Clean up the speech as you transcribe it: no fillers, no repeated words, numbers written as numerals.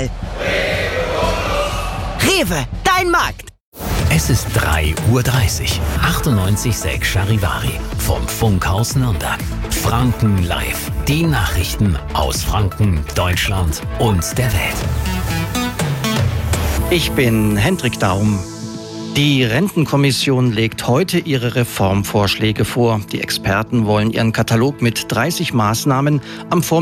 überall. Rewe, dein Markt. Es ist 3:30 Uhr. 98,6 Charivari vom Funkhaus Nürnberg. Franken live. Die Nachrichten aus Franken, Deutschland und der Welt. Ich bin Hendrik Daum. Die Rentenkommission legt heute ihre Reformvorschläge vor. Die Experten wollen ihren Katalog mit 30 Maßnahmen am Vormittag